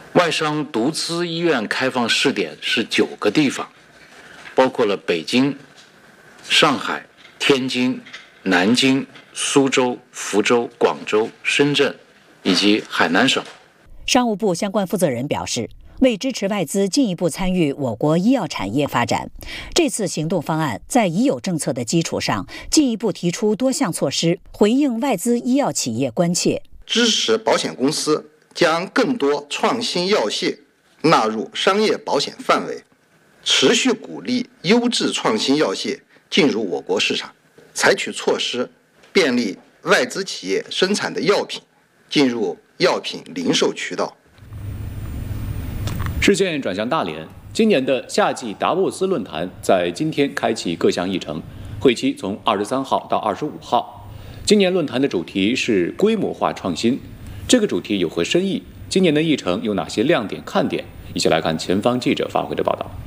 外商独资医院开放试点是9个地方，包括了北京、上海、天津、南京、苏州、福州、广州、深圳以及海南省。 商务部相关负责人表示，为支持外资进一步参与我国医药产业发展，这次行动方案在已有政策的基础上，进一步提出多项措施，回应外资医药企业关切。 支持保险公司将更多创新药械纳入商业保险范围，持续鼓励优质创新药械进入我国市场，采取措施便利外资企业生产的药品进入药品零售渠道。 视线转向大连，今年的夏季达沃斯论坛在今天开启各项议程，会期从23号到25号。今年论坛的主题是规模化创新，这个主题有何深意？今年的议程有哪些亮点看点？一起来看前方记者发回的报道。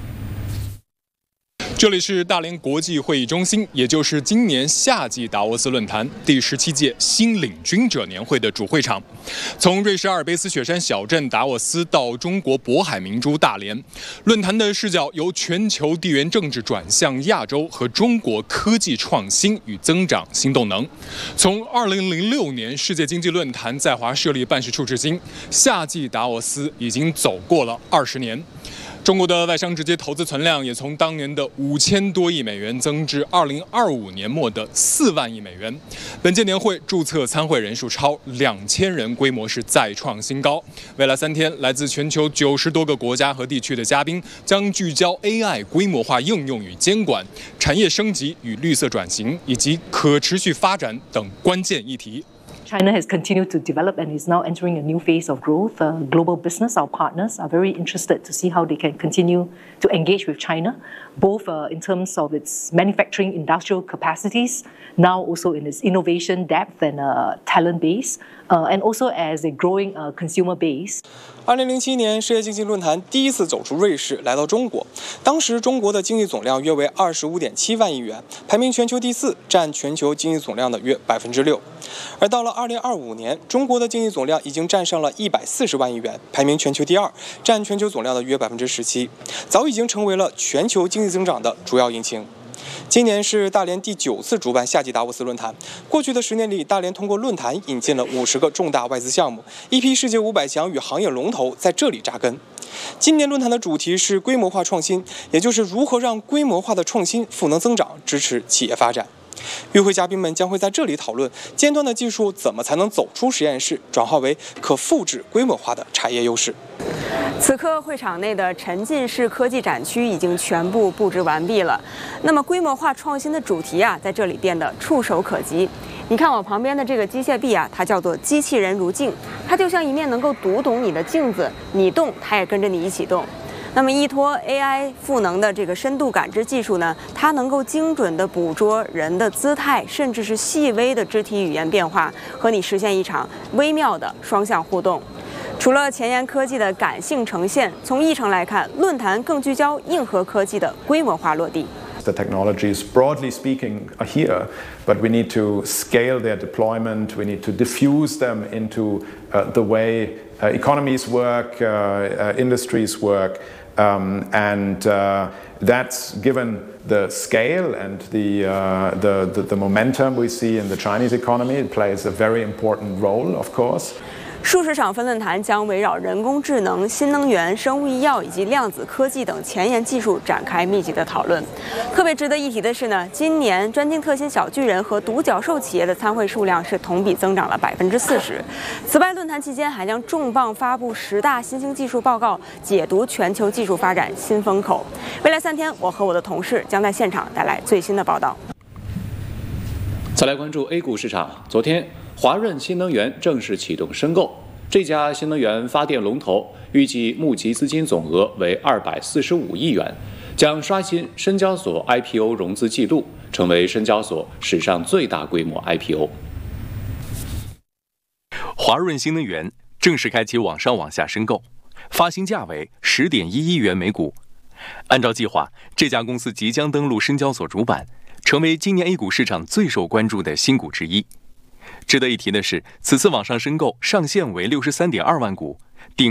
这里是大连国际会议中心，也就是今年夏季达沃斯论坛第17届新领军者年会的主会场。从瑞士阿尔卑斯雪山小镇达沃斯到中国渤海明珠大连，论坛的视角由全球地缘政治转向亚洲和中国科技创新与增长新动能。从2006年世界经济论坛在华设立办事处至今，夏季达沃斯已经走过了20年。中国的外商直接投资存量也从当年的5000多亿美元增至2025年末的4万亿美元。本届年会注册参会人数超2000人，规模是再创新高。未来3天，来自全球90多个国家和地区的嘉宾将聚焦 AI 规模化应用与监管、产业升级与绿色转型以及可持续发展等关键议题。 China has continued to develop and is now entering a new phase of growth. Global business, our partners, are very interested to see how they can continue to engage with China, both in terms of its manufacturing industrial capacities, now also in its innovation depth and talent base, and also as a growing consumer base. 2007年，世界经济论坛第一次走出瑞士，来到中国。当时中国的经济总量约为25.7万亿元，排名全球第4，占全球经济总量的约6%。而到了2025年，中国的经济总量已经占上了140万亿元，排名全球第2，占全球总量的约17%，早已经成为了全球经济增长的主要引擎。今年是大连第9次主办夏季达沃斯论坛。过去的10年里，大连通过论坛引进了50个重大外资项目，一批世界500强与行业龙头在这里扎根。今年论坛的主题是规模化创新，也就是如何让规模化的创新赋能增长，支持企业发展。与会嘉宾们将会在这里讨论尖端的技术怎么才能走出实验室，转化为可复制规模化的产业优势。 此刻会场内的沉浸式科技展区已经全部布置完毕了。那么规模化创新的主题啊，在这里变得触手可及。你看我旁边的这个机械臂啊，它叫做机器人如镜，它就像一面能够读懂你的镜子，你动它也跟着你一起动。那么依托 AI 赋能的这个深度感知技术呢，它能够精准地捕捉人的姿态，甚至是细微的肢体语言变化，和你实现一场微妙的双向互动。除了前沿科技的感性呈现，从议程来看，论坛更聚焦硬核科技的规模化落地。 The technologies, broadly speaking, are here, but we need to scale their deployment. We need to diffuse them into the way economies work, industries work, and that's given the scale and the momentum we see in the Chinese economy. It plays a very important role, of course. 数十场分论坛将围绕人工智能、新能源、生物医药以及量子科技等前沿技术展开密集的讨论。特别值得一提的是呢，今年专精特新小巨人和独角兽企业的参会数量是同比增长了40%。此外，论坛期间还将重磅发布10大新兴技术报告，解读全球技术发展新风口。未来3天，我和我的同事将在现场带来最新的报道。 再来关注 A 股市场，昨天华润新能源正式启动申购，这家新能源发电龙头预计募集资金总额为245亿元，将刷新深交所 IPO 融资记录，成为深交所史上最大规模 IPO。 华润新能源正式开启网上网下申购，发行价为10.1亿元每股。按照计划，这家公司即将登陆深交所主板，成为今年 A 股市场最受关注的新股之一。值得一提的是，此次网上申购上限为63.2万股，